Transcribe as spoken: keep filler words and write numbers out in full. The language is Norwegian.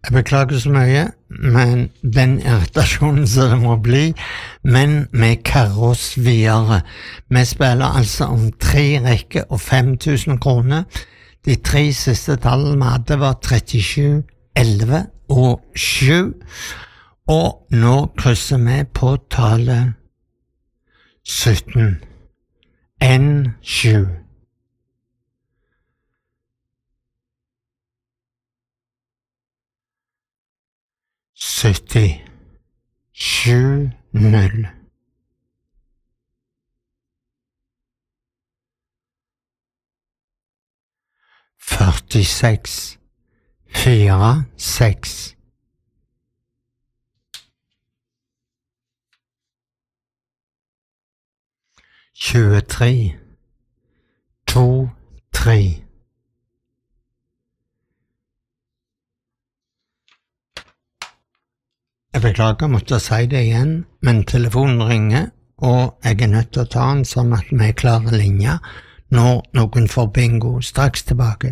Jeg beklager så mye, men den irritasjonen som det må bli, men vi karrer oss videre. Vi spiller altså om tre rekker og fem tusen kroner. De tre siste tallene vi hadde var trettisju, elleve og sju. Og nå krysser vi på tallet sytten. N sju. sytti, sju, null. førtiseks, fire, seks. tjuetre, to, tre. Jeg beklager, måtte si det igjen, men telefonen ringer, og jeg er nødt til å ta den sånn at vi klarer linja når noen får bingo. Straks tilbake.